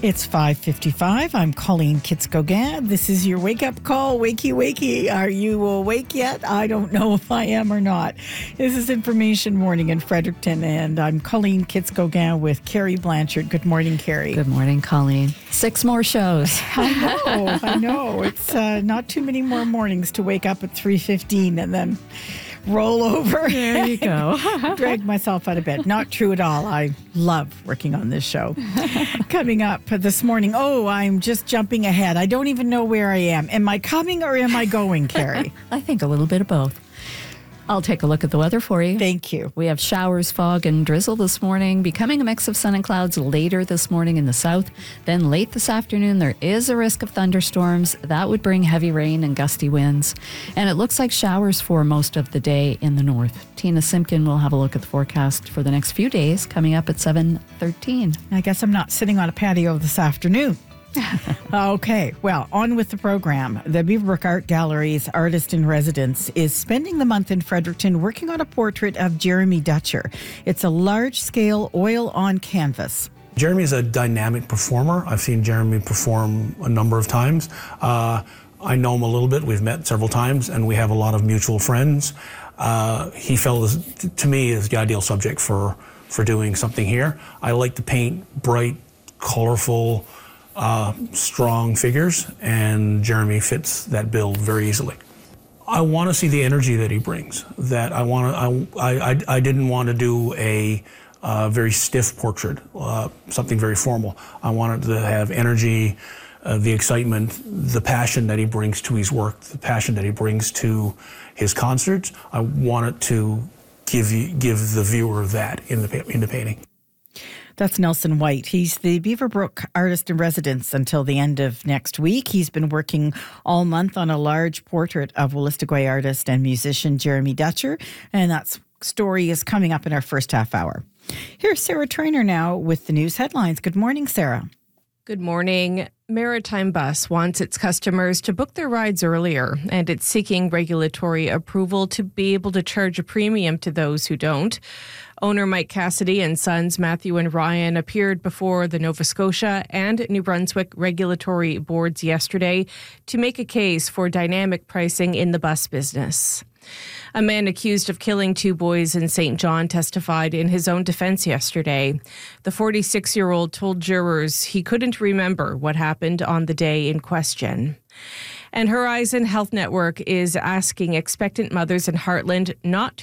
It's 5:55. I'm Colleen Kitsko-Gad. This is your wake-up call. Wakey, wakey. Are you awake yet? I don't know if I am or not. This is Information Morning in Fredericton, and I'm Colleen Kitsko-Gad with Carrie Blanchard. Good morning, Carrie. Good morning, Colleen. 6 more shows. I know. It's not too many more mornings to wake up at 3:15 and then roll over. There you go. Drag myself out of bed. Not true at all. I love working on this show. Coming up this morning, I'm just jumping ahead. I don't even know where I am. Am I coming or am I going, Carrie? I think a little bit of both. I'll take a look at the weather for you. Thank you. We have showers, fog, and drizzle this morning, becoming a mix of sun and clouds later this morning in the south. Then late this afternoon, there is a risk of thunderstorms. That would bring heavy rain and gusty winds. And it looks like showers for most of the day in the north. Tina Simpkin will have a look at the forecast for the next few days, coming up at 7:13. I guess I'm not sitting on a patio this afternoon. Okay, well, on with the program. The Beaverbrook Art Gallery's artist in residence is spending the month in Fredericton working on a portrait of Jeremy Dutcher. It's a large-scale oil on canvas. Jeremy is a dynamic performer. I've seen Jeremy perform a number of times. I know him a little bit. We've met several times, and we have a lot of mutual friends. He felt, to me, is the ideal subject for doing something here. I like to paint bright, colorful, strong figures, and Jeremy fits that bill very easily. I want to see the energy that he brings. I didn't want to do a very stiff portrait, something very formal. I wanted to have energy, the excitement, the passion that he brings to his work, the passion that he brings to his concerts. I wanted to give the viewer that in the painting. That's Nelson White. He's the Beaverbrook artist in residence until the end of next week. He's been working all month on a large portrait of Wolastoqey artist and musician Jeremy Dutcher, and that story is coming up in our first half hour. Here's Sarah Trainer now with the news headlines. Good morning, Sarah. Good morning. Maritime Bus wants its customers to book their rides earlier, and it's seeking regulatory approval to be able to charge a premium to those who don't. Owner Mike Cassidy and sons Matthew and Ryan appeared before the Nova Scotia and New Brunswick regulatory boards yesterday to make a case for dynamic pricing in the bus business. A man accused of killing 2 boys in St. John testified in his own defense yesterday. The 46-year-old told jurors he couldn't remember what happened on the day in question. And Horizon Health Network is asking expectant mothers in Heartland not